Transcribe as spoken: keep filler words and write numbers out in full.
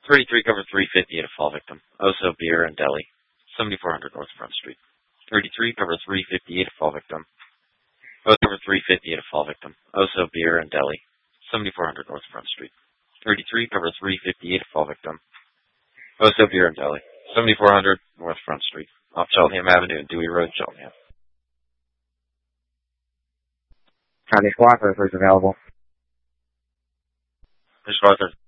thirty-three cover three fifty at a fall victim. Oso Beer and Deli. seventy-four hundred North Front Street. thirty-three cover three fifty at a fall victim. Oso cover three fifty at a fall victim. Oso Beer and Deli. seventy-four hundred North Front Street. thirty-three cover three fifty at a fall victim. Oso Beer and Deli. seventy-four hundred North Front Street. Off Cheltenham Avenue and Dewey Road, Cheltenham. County Squad, first available. Squad,